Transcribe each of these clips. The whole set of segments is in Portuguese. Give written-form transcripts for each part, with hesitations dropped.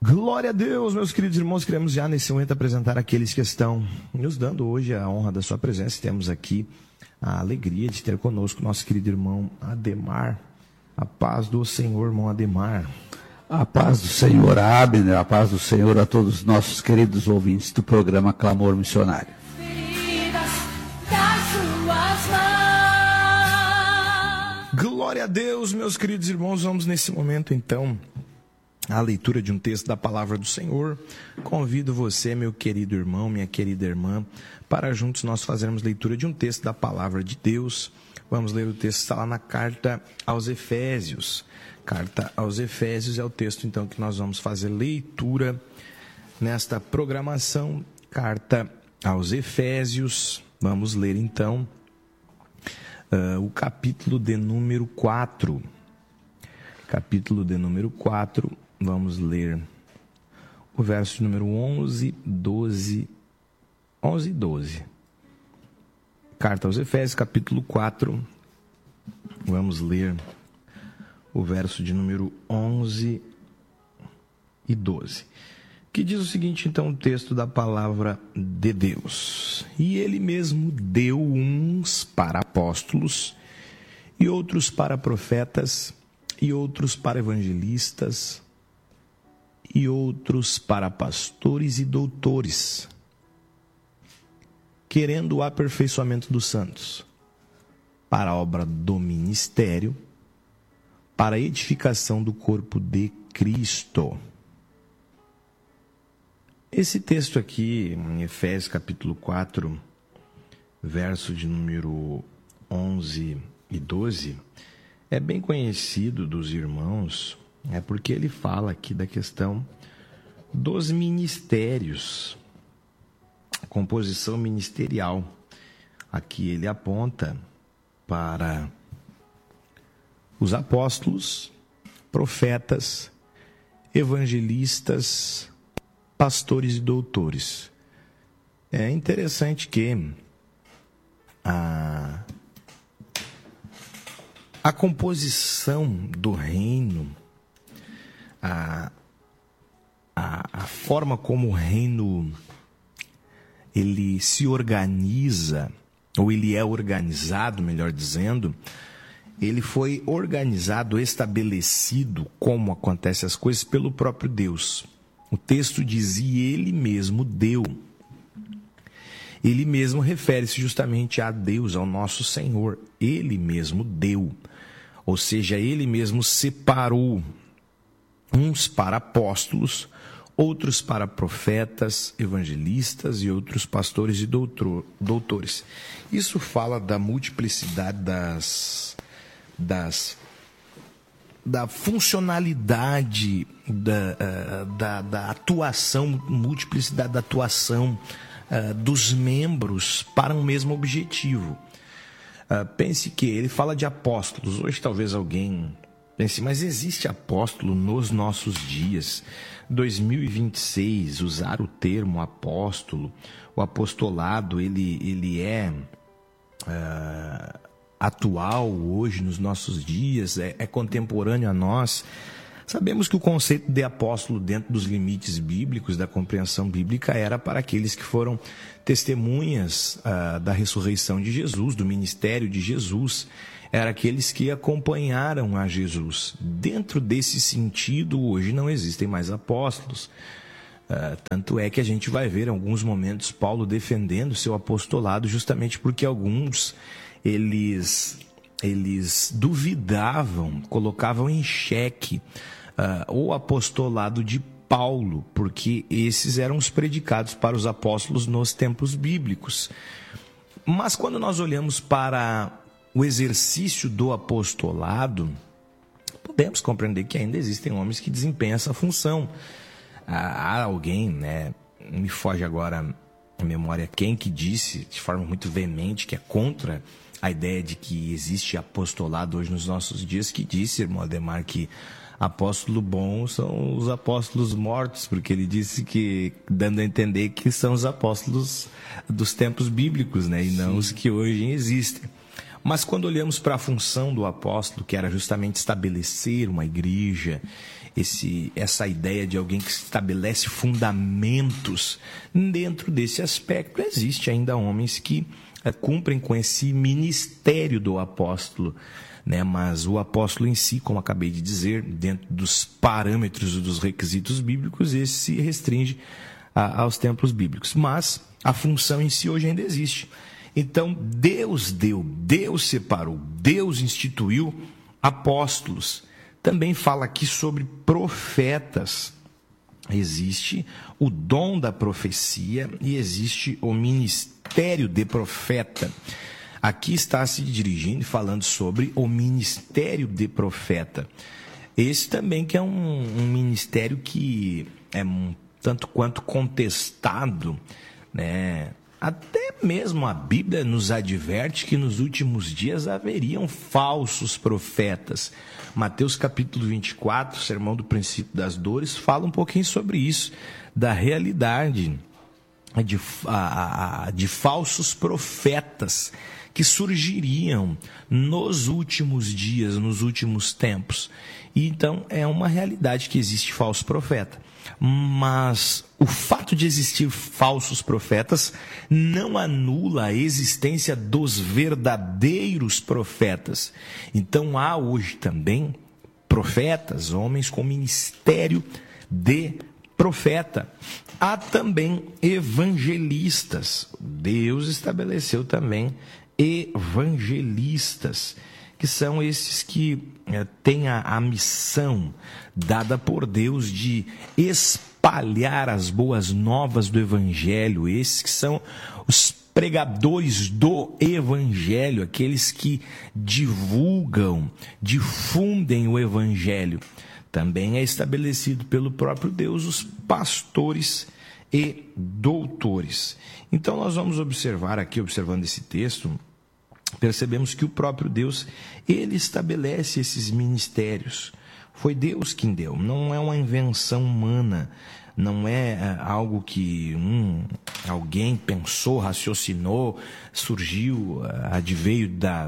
Glória a Deus, meus queridos irmãos, queremos já nesse momento apresentar aqueles que estão nos dando hoje a honra da sua presença. Temos aqui a alegria de ter conosco nosso querido irmão Ademar. A paz do Senhor, irmão Ademar. A paz do Senhor, Abner, a paz do Senhor a todos os nossos queridos ouvintes do programa Clamor Missionário. Glória a Deus, meus queridos irmãos, vamos nesse momento então à leitura de um texto da palavra do Senhor. Convido você, meu querido irmão, minha querida irmã, para juntos nós fazermos leitura de um texto da palavra de Deus. Vamos ler o texto, está lá na carta aos Efésios. Carta aos Efésios é o texto então que nós vamos fazer leitura nesta programação. Carta aos Efésios, vamos ler então o capítulo de número 4. Capítulo de número 4, vamos ler o verso de número 11 e 12. Carta aos Efésios, capítulo 4, vamos ler o verso de número 11 e 12. Que diz o seguinte, então, o texto da palavra de Deus. E ele mesmo deu uns para apóstolos, e outros para profetas, e outros para evangelistas, e outros para pastores e doutores, querendo o aperfeiçoamento dos santos, para a obra do ministério, para a edificação do corpo de Cristo. Esse texto aqui, em Efésios capítulo 4, verso de número 11 e 12, é bem conhecido dos irmãos, porque ele fala aqui da questão dos ministérios, composição ministerial. Aqui ele aponta para os apóstolos, profetas, evangelistas, pastores e doutores. É interessante que a composição do reino, a forma como o reino ele se organiza, ou ele é organizado, melhor dizendo, ele foi organizado, estabelecido, como acontecem as coisas, pelo próprio Deus. O texto diz, e ele mesmo deu. Ele mesmo refere-se justamente a Deus, ao nosso Senhor. Ele mesmo deu. Ou seja, ele mesmo separou uns para apóstolos, outros para profetas, evangelistas e outros pastores e doutores. Isso fala da multiplicidade da funcionalidade, da atuação, multiplicidade da atuação dos membros para um mesmo objetivo. Pense que ele fala de apóstolos. Hoje talvez alguém pense, mas existe apóstolo nos nossos dias? 2026, usar o termo apóstolo, o apostolado, ele é atual hoje nos nossos dias, é contemporâneo a nós. Sabemos que o conceito de apóstolo dentro dos limites bíblicos, da compreensão bíblica, era para aqueles que foram testemunhas da ressurreição de Jesus, do ministério de Jesus, era aqueles que acompanharam a Jesus. Dentro desse sentido, hoje não existem mais apóstolos. Tanto é que a gente vai ver em alguns momentos Paulo defendendo seu apostolado, justamente porque alguns eles duvidavam, colocavam em xeque o apostolado de Paulo, porque esses eram os predicados para os apóstolos nos tempos bíblicos. Mas quando nós olhamos para o exercício do apostolado, podemos compreender que ainda existem homens que desempenham essa função. Há alguém, me foge agora a memória, quem que disse de forma muito veemente que é contra a ideia de que existe apostolado hoje nos nossos dias, que disse, irmão Ademar, que apóstolo bom são os apóstolos mortos, porque ele disse que, dando a entender que são os apóstolos dos tempos bíblicos, e não os que hoje existem. Mas quando olhamos para a função do apóstolo, que era justamente estabelecer uma igreja, essa ideia de alguém que estabelece fundamentos. Dentro desse aspecto, existe ainda homens que cumprem com esse ministério do apóstolo, né? Mas o apóstolo em si, como acabei de dizer, dentro dos parâmetros dos requisitos bíblicos, esse se restringe aos templos bíblicos. Mas a função em si hoje ainda existe. Então, Deus deu, Deus separou, Deus instituiu apóstolos. Também fala aqui sobre profetas. Existe o dom da profecia e existe o ministério de profeta. Aqui está se dirigindo e falando sobre o ministério de profeta. Esse também que é um ministério que é tanto quanto contestado, né? Até mesmo a Bíblia nos adverte que nos últimos dias haveriam falsos profetas. Mateus capítulo 24, sermão do princípio das dores, fala um pouquinho sobre isso, da realidade de falsos profetas que surgiriam nos últimos dias, nos últimos tempos. E então é uma realidade que existe falso profeta. Mas o fato de existir falsos profetas não anula a existência dos verdadeiros profetas. Então há hoje também profetas, homens com ministério de profeta. Há também evangelistas. Deus estabeleceu também evangelistas, que são esses que têm a missão dada por Deus de espalhar as boas novas do Evangelho. Esses que são os pregadores do Evangelho, aqueles que divulgam, difundem o Evangelho. Também é estabelecido pelo próprio Deus os pastores e doutores. Então nós vamos observar aqui, observando esse texto, percebemos que o próprio Deus, ele estabelece esses ministérios. Foi Deus quem deu, não é uma invenção humana, não é algo que alguém pensou, raciocinou, surgiu, adveio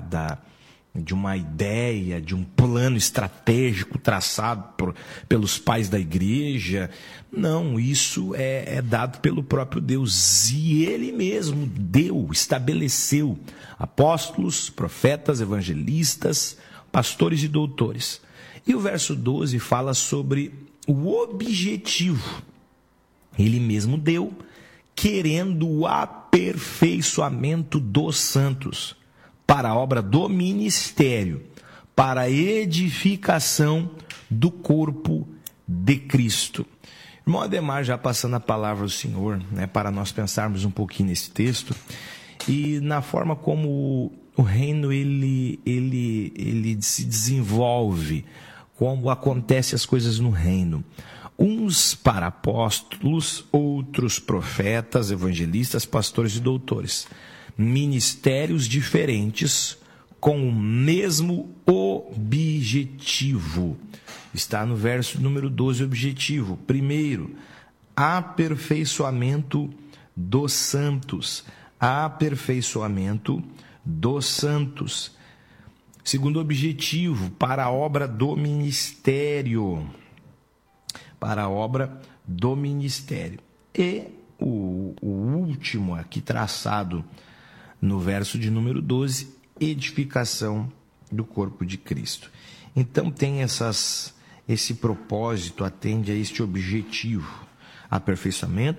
de uma ideia, de um plano estratégico traçado pelos pais da igreja. Não, isso é dado pelo próprio Deus. E Ele mesmo estabeleceu apóstolos, profetas, evangelistas, pastores e doutores. E o verso 12 fala sobre o objetivo. Ele mesmo deu, querendo o aperfeiçoamento dos santos, para a obra do ministério, para a edificação do corpo de Cristo. Irmão Ademar, já passando a palavra ao Senhor, né, para nós pensarmos um pouquinho nesse texto, e na forma como o reino ele se desenvolve, como acontecem as coisas no reino. Uns para apóstolos, outros profetas, evangelistas, pastores e doutores. Ministérios diferentes com o mesmo objetivo. Está no verso número 12, objetivo. Primeiro, aperfeiçoamento dos santos. Aperfeiçoamento dos santos. Segundo objetivo, para a obra do ministério. Para a obra do ministério. E o último aqui traçado no verso de número 12, edificação do corpo de Cristo. Então tem esse propósito, atende a este objetivo, aperfeiçoamento